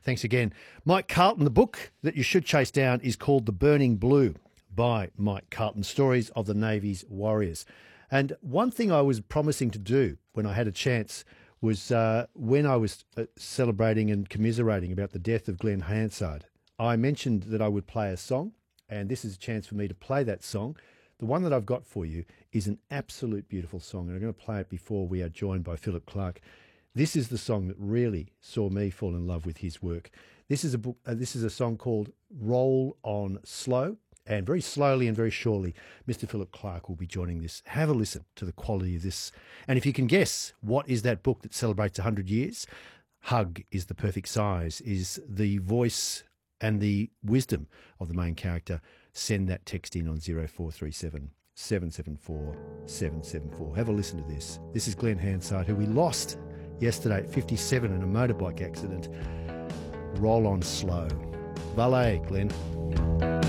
Thanks again. Mike Carlton, the book that you should chase down is called The Burning Blue by Mike Carlton, Stories of the Navy's Warriors. And one thing I was promising to do when I had a chance was when I was celebrating and commiserating about the death of Glenn Hansard, I mentioned that I would play a song, and this is a chance for me to play that song. The one that I've got for you is an absolute beautiful song, and I'm going to play it before we are joined by Philip Clark. This is the song that really saw me fall in love with his work. This is a book. This is a song called Roll On Slow, and very slowly and very surely, Mr. Philip Clark will be joining this. Have a listen to the quality of this. And if you can guess what is that book that celebrates 100 years, Hug is the perfect size, is the voice and the wisdom of the main character. Send that text in on 0437 774 774. Have a listen to this. This is Glenn Hansard, who we lost yesterday at 57 in a motorbike accident. Roll On Slow. Valet, Glenn.